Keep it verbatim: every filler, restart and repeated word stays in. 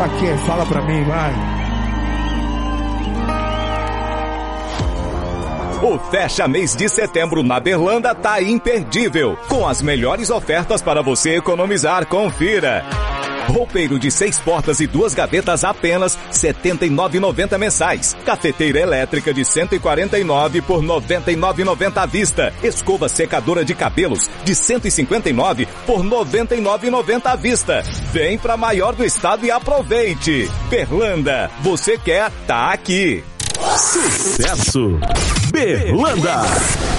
Pra quê? Fala pra mim, vai. O Fecha Mês de Setembro na Berlanda tá imperdível, com as melhores ofertas para você economizar. Confira. Roupeiro de seis portas e duas gavetas apenas setenta e nove reais e noventa centavos mensais. Cafeteira elétrica de cento e quarenta e nove reais por noventa e nove reais e noventa centavos à vista. Escova secadora de cabelos de cento e cinquenta e nove reais por noventa e nove reais e noventa centavos à vista. Vem pra maior do estado e aproveite. Berlanda, você quer, tá aqui. Sucesso Berlanda.